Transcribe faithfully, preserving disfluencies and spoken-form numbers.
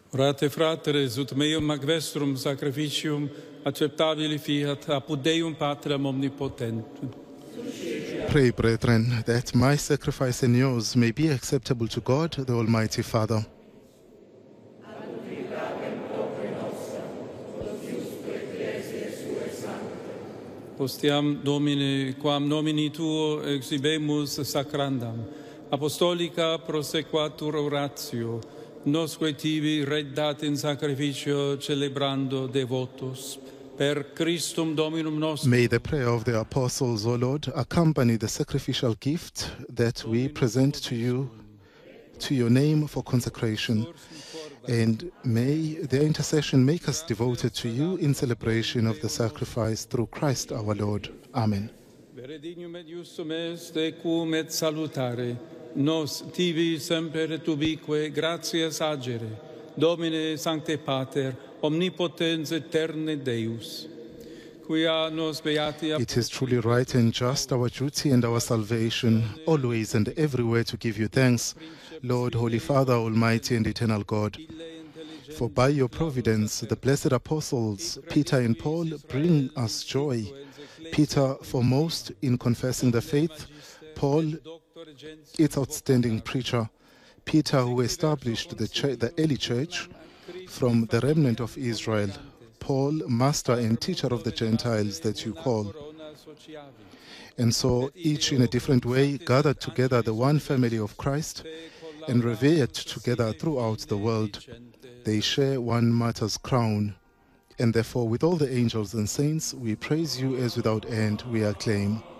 Orate fratres, ut meum magvestrum sacrificium acceptabili fiat apud Deum Patrem omnipotentum. Pray, brethren, that my sacrifice and yours may be acceptable to God, the Almighty Father. Postiam Domine, quam nomini Tuo exhibemus sacrandam, apostolica prosequatur oratio, nosque tibi reddat in sacrificio celebrando devotus, per Christum Dominum nostrum. May the prayer of the apostles, O Lord, accompany the sacrificial gift that we present to you, to your name for consecration. And may their intercession make us devoted to you in celebration of the sacrifice through Christ our Lord. Amen. Vere dignum et justum est ecum et salutare, nos tibi semper et ubique gratias agere, Domine Sancte Pater, omnipotens eterne Deus, quia nos beati. It is truly right and just, our duty and our salvation, always and everywhere to give you thanks, Lord, Holy Father, Almighty and Eternal God. For by your providence, the blessed apostles, Peter and Paul, bring us joy. Peter foremost in confessing the faith, Paul, its outstanding preacher. Peter, who established the, church, the early church from the remnant of Israel. Paul, master and teacher of the Gentiles that you call. And so, each in a different way, gathered together the one family of Christ and revered together throughout the world. They share one martyr's crown. And therefore, with all the angels and saints, we praise you as without end we acclaim.